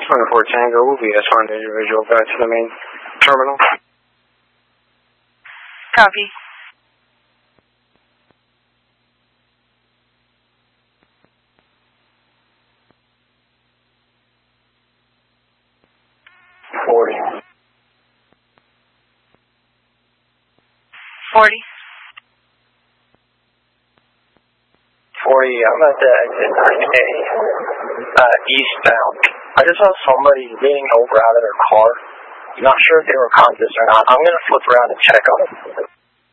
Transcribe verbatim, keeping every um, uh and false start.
twenty-four Tango will be assigned an individual back to the main terminal. Copy. Forty. Forty. Forty, I'm at the exit nine A, uh, eastbound. I just saw somebody leaning over out of their car. I'm not sure if they were conscious or not. I'm going to flip around and check on them.